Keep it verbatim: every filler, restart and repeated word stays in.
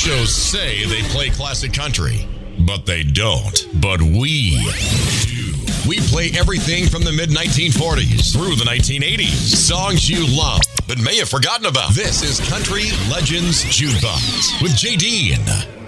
shows say they play classic country, but they don't. But we do. We play everything from the mid nineteen forties through the nineteen eighties. Songs you love, but may have forgotten about. This is Country Legends Jukebox with J D.